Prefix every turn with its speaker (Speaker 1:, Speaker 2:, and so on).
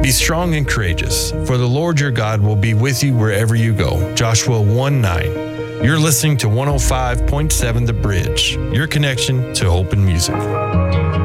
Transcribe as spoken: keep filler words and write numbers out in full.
Speaker 1: Be strong and courageous, for the Lord your God will be with you wherever you go. Joshua one nine. You're listening to one oh five point seven The Bridge, your connection to hope and music.